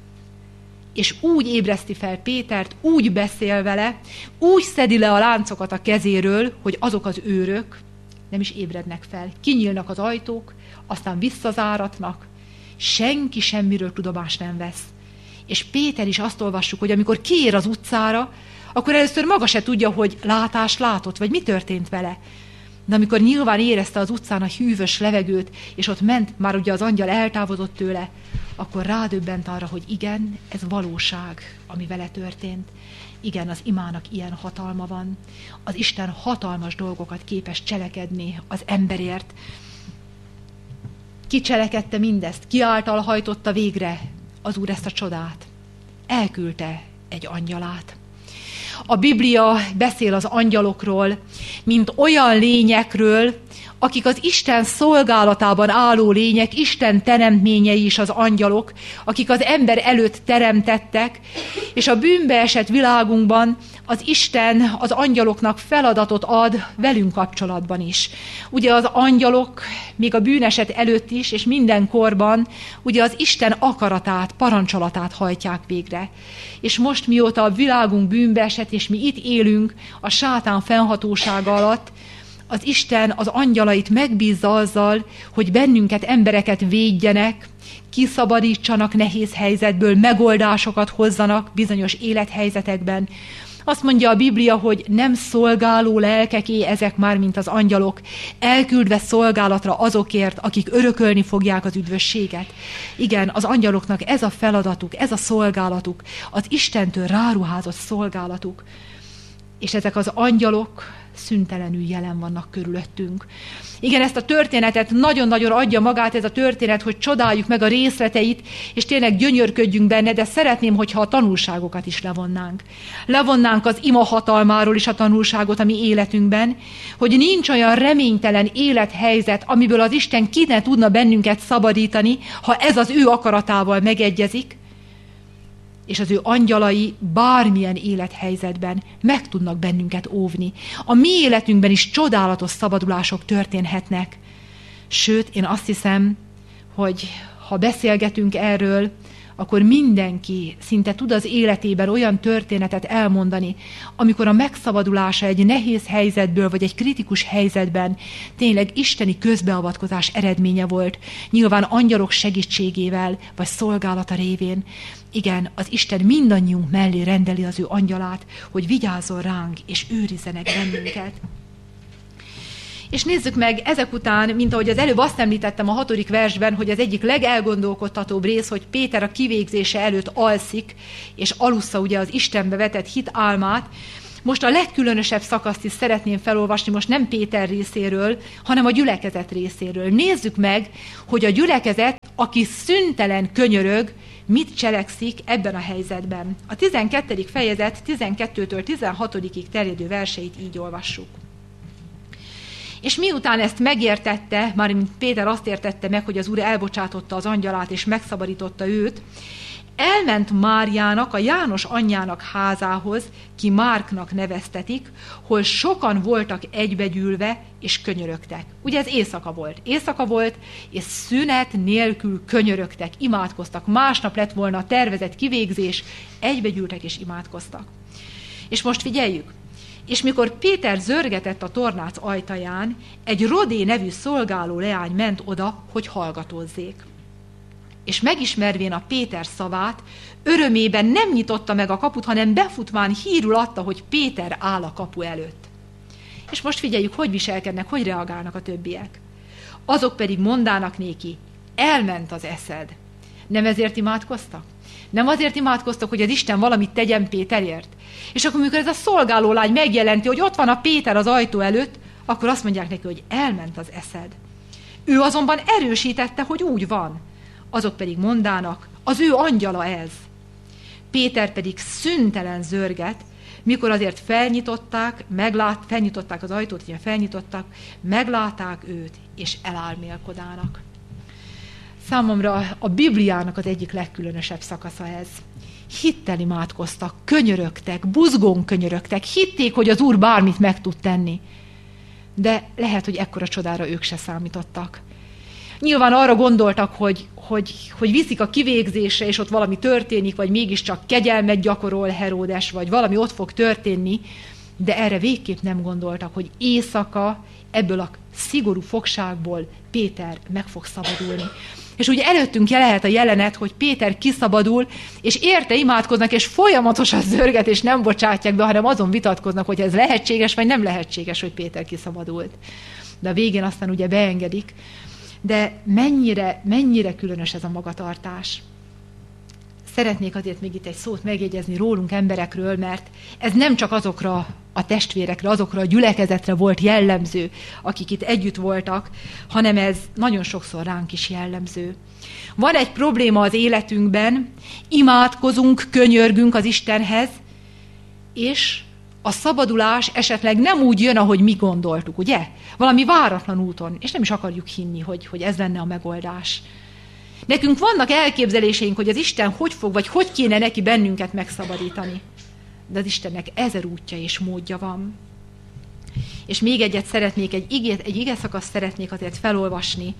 és úgy ébreszti fel Pétert, úgy beszél vele, úgy szedi le a láncokat a kezéről, hogy azok az őrök nem is ébrednek fel. Kinyílnak az ajtók, aztán visszazáratnak, senki semmiről tudomást nem vesz. És Péter is azt olvassuk, hogy amikor kiér az utcára, akkor először maga se tudja, hogy látást látott, vagy mi történt vele. De amikor nyilván érezte az utcán a hűvös levegőt, és ott ment, már ugye az angyal eltávozott tőle, akkor rádöbbent arra, hogy igen, ez valóság, ami vele történt. Igen, az imának ilyen hatalma van. Az Isten hatalmas dolgokat képes cselekedni az emberért. Ki cselekedte mindezt? Ki által hajtotta végre az Úr ezt a csodát? Elküldte egy angyalát. A Biblia beszél az angyalokról, mint olyan lényekről, akik az Isten szolgálatában álló lények, Isten teremtményei is az angyalok, akik az ember előtt teremtettek, és a bűnbe esett világunkban az Isten az angyaloknak feladatot ad velünk kapcsolatban is. Ugye az angyalok még a bűneset előtt is, és mindenkorban ugye az Isten akaratát, parancsolatát hajtják végre. És most mióta a világunk bűnbe esett, és mi itt élünk a sátán fennhatósága alatt, az Isten az angyalait megbízza azzal, hogy bennünket, embereket védjenek, kiszabadítsanak nehéz helyzetből, megoldásokat hozzanak bizonyos élethelyzetekben. Azt mondja a Biblia, hogy nem szolgáló lelkeké ezek már, mint az angyalok, elküldve szolgálatra azokért, akik örökölni fogják az üdvösséget. Igen, az angyaloknak ez a feladatuk, ez a szolgálatuk, az Istentől ráruházott szolgálatuk. És ezek az angyalok szüntelenül jelen vannak körülöttünk. Igen, ezt a történetet nagyon-nagyon adja magát ez a történet, hogy csodáljuk meg a részleteit, és tényleg gyönyörködjünk benne, de szeretném, hogyha a tanulságokat is levonnánk. Levonnánk az ima hatalmáról is a tanulságot a mi életünkben, hogy nincs olyan reménytelen élethelyzet, amiből az Isten ki ne tudna bennünket szabadítani, ha ez az ő akaratával megegyezik, és az ő angyalai bármilyen élethelyzetben meg tudnak bennünket óvni. A mi életünkben is csodálatos szabadulások történhetnek. Sőt, én azt hiszem, hogy ha beszélgetünk erről, akkor mindenki szinte tud az életében olyan történetet elmondani, amikor a megszabadulása egy nehéz helyzetből, vagy egy kritikus helyzetben tényleg isteni közbeavatkozás eredménye volt, nyilván angyalok segítségével, vagy szolgálata révén. Igen, az Isten mindannyiunk mellé rendeli az ő angyalát, hogy vigyázzon ránk, és őrizzenek bennünket. És nézzük meg ezek után, mint ahogy az előbb azt említettem a 6. versben, hogy az egyik legelgondolkodtatóbb rész, hogy Péter a kivégzése előtt alszik, és alussza ugye az Istenbe vetett hit álmát. Most a legkülönösebb szakaszt is szeretném felolvasni, most nem Péter részéről, hanem a gyülekezet részéről. Nézzük meg, hogy a gyülekezet, aki szüntelen könyörög, mit cselekszik ebben a helyzetben. A 12. fejezet 12-től 16-ig terjedő verseit így olvassuk. És miután ezt megértette, mármint Péter azt értette meg, hogy az Úr elbocsátotta az angyalát, és megszabadította őt, elment Máriának, a János anyjának házához, ki Márknak neveztetik, hol sokan voltak egybegyűlve, és könyörögtek. Ugye ez éjszaka volt, és szünet nélkül könyörögtek, imádkoztak. Másnap lett volna a tervezett kivégzés, egybegyűltek és imádkoztak. És most figyeljük. És mikor Péter zörgetett a tornác ajtaján, egy Rodé nevű szolgáló leány ment oda, hogy hallgatózzék. És megismervén a Péter szavát, örömében nem nyitotta meg a kaput, hanem befutván hírül adta, hogy Péter áll a kapu előtt. És most figyeljük, hogy viselkednek, hogy reagálnak a többiek. Azok pedig mondának néki, elment az eszed. Nem ezért imádkoztak? Nem azért imádkoztak, hogy az Isten valamit tegyen Péterért? És akkor, amikor ez a szolgálólány megjelenti, hogy ott van a Péter az ajtó előtt, akkor azt mondják neki, hogy elment az eszed. Ő azonban erősítette, hogy úgy van. Azok pedig mondának, az ő angyala ez. Péter pedig szüntelen zörget, mikor azért felnyitották az ajtót, meglátták őt, és elálmélkodának. Számomra a Bibliának az egyik legkülönösebb szakasza ez. Hittel imádkoztak, könyörögtek, buzgón könyörögtek, hitték, hogy az Úr bármit meg tud tenni. De lehet, hogy ekkora csodára ők se számítottak. Nyilván arra gondoltak, hogy viszik a kivégzésre, és ott valami történik, vagy mégiscsak kegyelmet gyakorol Heródes, vagy valami ott fog történni, de erre végképp nem gondoltak, hogy éjszaka ebből a szigorú fogságból Péter meg fog szabadulni. És ugye előttünk lehet a jelenet, hogy Péter kiszabadul, és érte imádkoznak, és folyamatosan zörget, és nem bocsátják be, hanem azon vitatkoznak, hogy ez lehetséges, vagy nem lehetséges, hogy Péter kiszabadult. De a végén aztán ugye beengedik. De mennyire különös ez a magatartás. Szeretnék azért még itt egy szót megjegyezni rólunk, emberekről, mert ez nem csak azokra a testvérekre, azokra a gyülekezetre volt jellemző, akik itt együtt voltak, hanem ez nagyon sokszor ránk is jellemző. Van egy probléma az életünkben, imádkozunk, könyörgünk az Istenhez, és a szabadulás esetleg nem úgy jön, ahogy mi gondoltuk, ugye? Valami váratlan úton, és nem is akarjuk hinni, hogy ez lenne a megoldás. Nekünk vannak elképzeléseink, hogy az Isten hogy fog, vagy hogy kéne neki bennünket megszabadítani. De az Istennek 1000 útja és módja van. És még egy igeszakaszt szeretnék azért felolvasni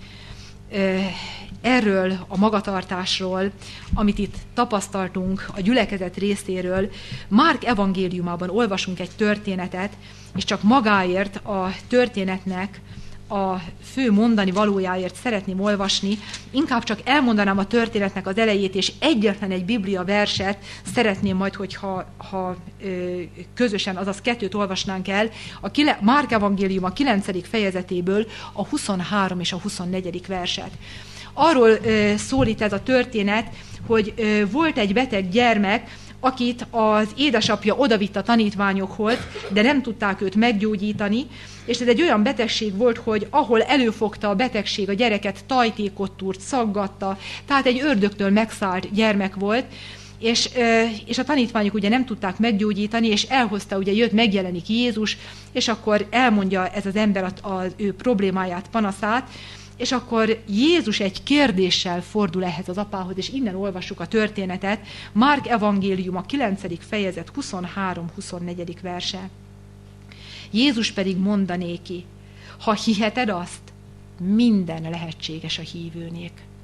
erről a magatartásról, amit itt tapasztaltunk a gyülekezet részéről. Márk evangéliumában olvasunk egy történetet, és csak magáért a történetnek a fő mondani valójáért szeretném olvasni, inkább csak elmondanám a történetnek az elejét, és egyetlen egy Biblia verset szeretném majd, hogyha közösen, azaz 2-t olvasnánk el, Márk evangélium a 9. fejezetéből a 23 és a 24. verset. Arról szólít ez a történet, hogy volt egy beteg gyermek, akit az édesapja odavitt a tanítványokhoz, de nem tudták őt meggyógyítani, és ez egy olyan betegség volt, hogy ahol előfogta a betegség a gyereket, tajtékot túrt, szaggatta, tehát egy ördögtől megszállt gyermek volt, és a tanítványok ugye nem tudták meggyógyítani, és elhozta, ugye megjelenik Jézus, és akkor elmondja ez az ember az ő problémáját, panaszát, és akkor Jézus egy kérdéssel fordul ehhez az apához, és innen olvassuk a történetet. Márk evangélium a 9. fejezet 23-24. verse. Jézus pedig mondanéki, ha hiheted azt, minden lehetséges a hívőnék.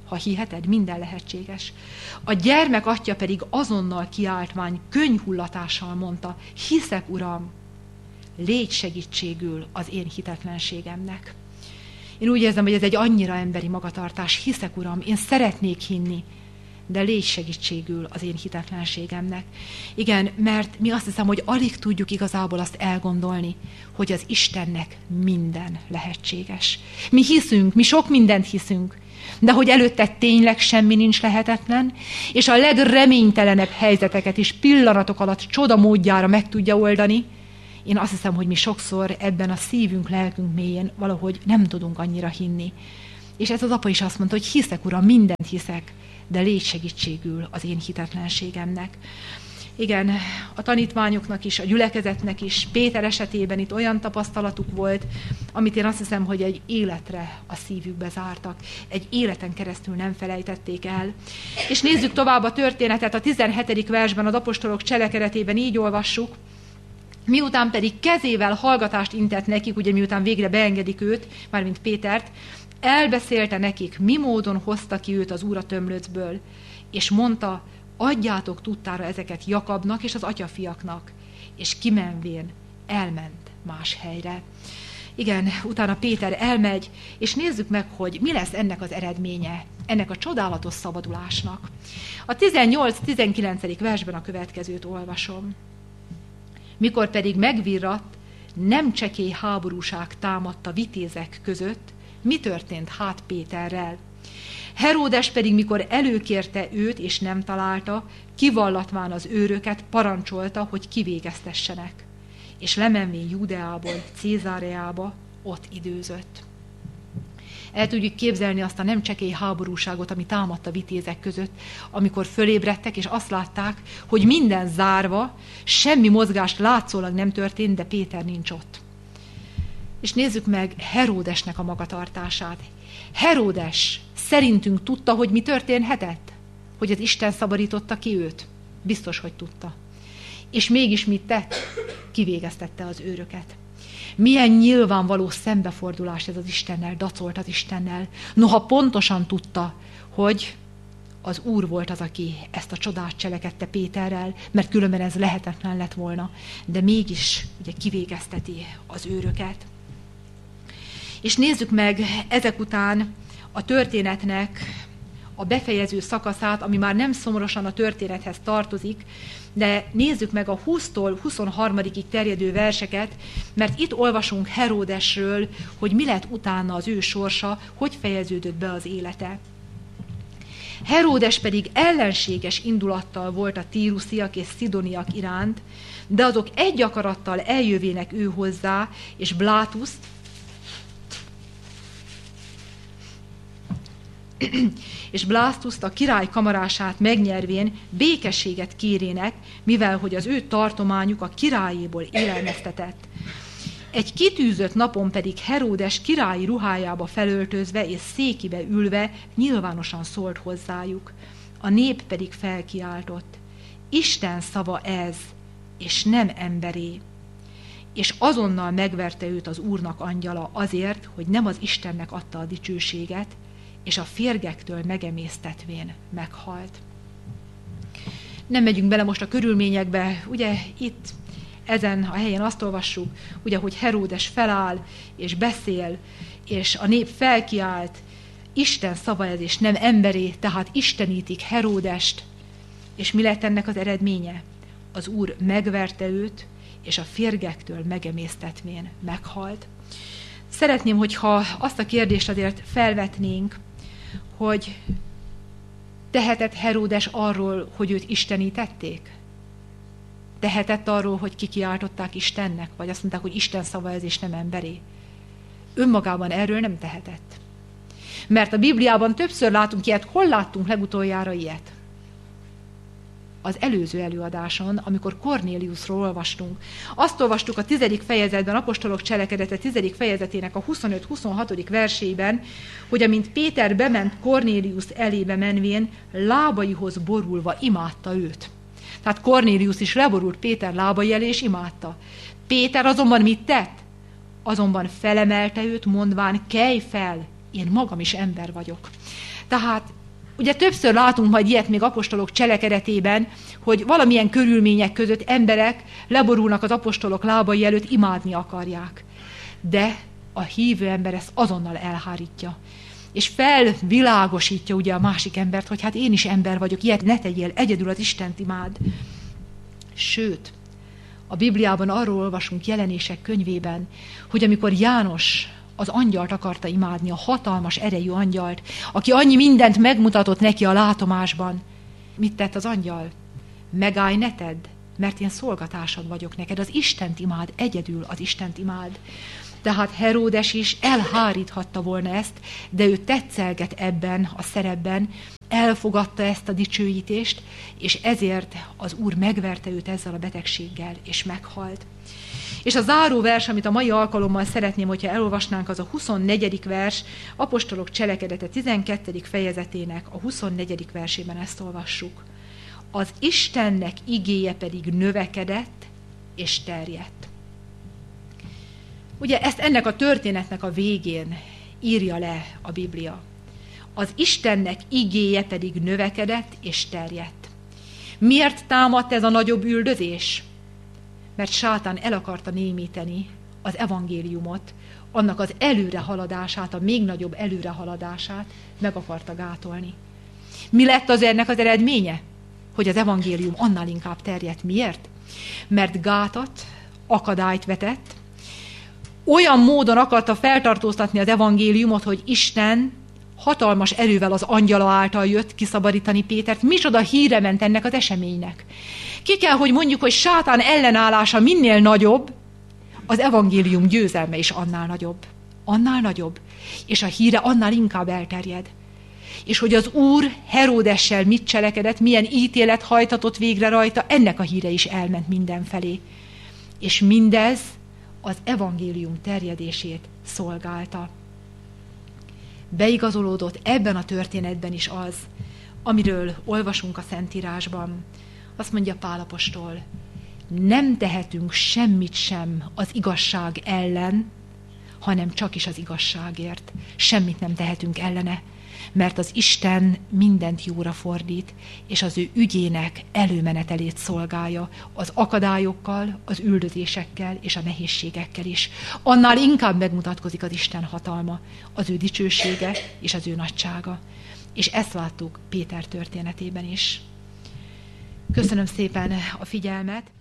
Ha hiheted, minden lehetséges. A gyermek atya pedig azonnal kiáltvány, könnyhullatással mondta, hiszek, Uram, légy segítségül az én hitetlenségemnek. Én úgy érzem, hogy ez egy annyira emberi magatartás. Hiszek, Uram, én szeretnék hinni, de légy segítségül az én hitetlenségemnek. Igen, mert mi azt hiszem, hogy alig tudjuk igazából azt elgondolni, hogy az Istennek minden lehetséges. Mi hiszünk, mi sok mindent hiszünk, de hogy előtte tényleg semmi nincs lehetetlen, és a legreménytelenebb helyzeteket is pillanatok alatt csoda módjára meg tudja oldani, én azt hiszem, hogy mi sokszor ebben a szívünk, lelkünk mélyén valahogy nem tudunk annyira hinni. És ez az apa is azt mondta, hogy hiszek, Uram, mindent hiszek, de légy segítségül az én hitetlenségemnek. Igen, a tanítványoknak is, a gyülekezetnek is, Péter esetében itt olyan tapasztalatuk volt, amit én azt hiszem, hogy egy életre a szívükbe zártak. Egy életen keresztül nem felejtették el. És nézzük tovább a történetet, a 17. versben az apostolok cselekedetében így olvassuk, miután pedig kezével hallgatást intett nekik, ugye miután végre beengedik őt, mármint Pétert, elbeszélte nekik, mi módon hozta ki őt az Úr a tömlöcből, és mondta, adjátok tudtára ezeket Jakabnak és az atyafiaknak, és kimenvén elment más helyre. Igen, utána Péter elmegy, és nézzük meg, hogy mi lesz ennek az eredménye, ennek a csodálatos szabadulásnak. A 18-19. versben a következőt olvasom. Mikor pedig megvirratt, nem csekély háborúság támadt a vitézek között, mi történt hát Péterrel? Heródes pedig, mikor előkérte őt, és nem találta, kivallatván az őröket, parancsolta, hogy kivégeztessenek. És lemenvén Júdeából Cézáreába, ott időzött. El tudjuk képzelni azt a nem csekély háborúságot, ami támadt a vitézek között, amikor fölébredtek, és azt látták, hogy minden zárva, semmi mozgást látszólag nem történt, de Péter nincs ott. És nézzük meg Heródesnek a magatartását. Heródes szerintünk tudta, hogy mi történhetett? Hogy az Isten szabadította ki őt? Biztos, hogy tudta. És mégis mit tett? Kivégeztette az őröket. Milyen nyilvánvaló szembefordulás ez az Istennel, dacolt az Istennel. Noha pontosan tudta, hogy az Úr volt az, aki ezt a csodát cselekedte Péterrel, mert különben ez lehetetlen lett volna. De mégis ugye kivégezteti az őröket. És nézzük meg ezek után a történetnek a befejező szakaszát, ami már nem szorosan a történethez tartozik, de nézzük meg a 20-tól 23-ig terjedő verseket, mert itt olvasunk Heródesről, hogy mi lett utána az ő sorsa, hogy fejeződött be az élete. Heródes pedig ellenséges indulattal volt a tírusziak és szidoniak iránt, de azok egy akarattal eljövének ő hozzá, és Blasztuszt a király kamarását megnyervén békességet kérének, mivel hogy az ő tartományuk a királyéból élelmeztetett. Egy kitűzött napon pedig Heródes királyi ruhájába felöltözve és székibe ülve nyilvánosan szólt hozzájuk. A nép pedig felkiáltott. Isten szava ez, és nem emberé. És azonnal megverte őt az Úrnak angyala azért, hogy nem az Istennek adta a dicsőséget, és a férgektől megemésztetvén meghalt. Nem megyünk bele most a körülményekbe, ugye itt ezen a helyen azt olvassuk, ugye, hogy Heródes feláll és beszél, és a nép felkiált, Isten szava ez, és nem emberé, tehát istenítik Heródest, és mi lett ennek az eredménye? Az Úr megverte őt, és a férgektől megemésztetvén meghalt. Szeretném, hogyha azt a kérdést azért felvetnénk, hogy tehetett Heródes arról, hogy őt istenítették? Tehetett arról, hogy kikiáltották Istennek? Vagy azt mondták, hogy Isten szava ez, és nem emberé? Önmagában erről nem tehetett. Mert a Bibliában többször látunk ilyet. Hol láttunk legutoljára ilyet? Az előző előadáson, amikor Kornéliusról olvastunk. Azt olvastuk a 10. fejezetben, apostolok cselekedete 10. fejezetének a 25-26. versében, hogy amint Péter bement Kornélius elébe menvén, lábaihoz borulva imádta őt. Tehát Kornélius is leborult Péter lábai elé, és imádta. Péter azonban mit tett? Azonban felemelte őt, mondván, kelj fel, én magam is ember vagyok. Tehát ugye többször látunk majd ilyet még apostolok cselekedetében, hogy valamilyen körülmények között emberek leborulnak az apostolok lábai előtt, imádni akarják. De a hívő ember ezt azonnal elhárítja. És felvilágosítja ugye a másik embert, hogy hát én is ember vagyok, ilyet ne tegyél, egyedül az Istent imád. Sőt, a Bibliában arról olvasunk Jelenések könyvében, hogy amikor János az angyalt akarta imádni, a hatalmas erejű angyalt, aki annyi mindent megmutatott neki a látomásban, mit tett az angyal? Megállj, ne tedd, mert én szolgatásod vagyok neked, az Istent imád, egyedül az Istent imád. Tehát Heródes is elháríthatta volna ezt, de ő tetszelget ebben a szerepben, elfogadta ezt a dicsőítést, és ezért az Úr megverte őt ezzel a betegséggel, és meghalt. És a záró vers, amit a mai alkalommal szeretném, hogyha elolvasnánk, az a 24. vers, apostolok cselekedete 12. fejezetének a 24. versében ezt olvassuk. Az Istennek igéje pedig növekedett és terjedt. Ugye ezt ennek a történetnek a végén írja le a Biblia. Az Istennek igéje pedig növekedett és terjedt. Miért támadt ez a nagyobb üldözés? Mert sátán el akarta némíteni az evangéliumot, annak az előrehaladását, a még nagyobb előrehaladását meg akarta gátolni. Mi lett az ennek az eredménye? Hogy az evangélium annál inkább terjedt. Miért? Mert gátat, akadályt vetett, olyan módon akarta feltartóztatni az evangéliumot, hogy Isten hatalmas erővel az angyala által jött kiszabadítani Pétert. Micsoda híre ment ennek az eseménynek. Ki kell, hogy mondjuk, hogy sátán ellenállása minél nagyobb, az evangélium győzelme is annál nagyobb. Annál nagyobb. És a híre annál inkább elterjed. És hogy az Úr Heródessel mit cselekedett, milyen ítélet hajtatott végre rajta, ennek a híre is elment mindenfelé. És mindez az evangélium terjedését szolgálta. Beigazolódott ebben a történetben is az, amiről olvasunk a Szentírásban. Azt mondja Pál apostol, nem tehetünk semmit sem az igazság ellen, hanem csak is az igazságért. Semmit nem tehetünk ellene, mert az Isten mindent jóra fordít, és az ő ügyének előmenetelét szolgálja az akadályokkal, az üldözésekkel és a nehézségekkel is. Annál inkább megmutatkozik az Isten hatalma, az ő dicsősége és az ő nagysága. És ezt láttuk Péter történetében is. Köszönöm szépen a figyelmet!